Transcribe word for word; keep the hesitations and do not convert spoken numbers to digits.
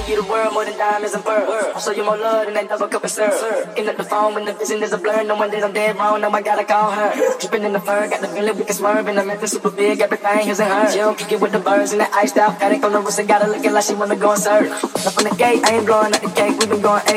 give you the world more than diamonds and pearls. I'll show you more love than that double cup of syrup. Picking up the phone when the vision is a blur. No one that I'm dead wrong, no I gotta call her. Dripping in the fur, got the feeling we can swerve. And I'm at the super big, everything his and hers. She don't kick it with the birds and the iced out paddock on the wrist and got her looking like she wanna go and surf. Up on the gate, I ain't blowing out the cake, we been going eight.